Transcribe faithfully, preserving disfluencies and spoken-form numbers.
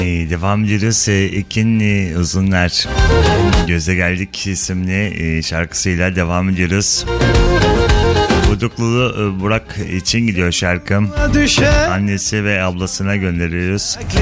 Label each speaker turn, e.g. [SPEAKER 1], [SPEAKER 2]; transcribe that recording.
[SPEAKER 1] Ee, devam ediyoruz. Ee, Ekin e, Uzunlar Göze Geldik isimli e, şarkısıyla devam ediyoruz. Buduklulu e, Burak için gidiyor şarkım. Annesi ve ablasına gönderiyoruz.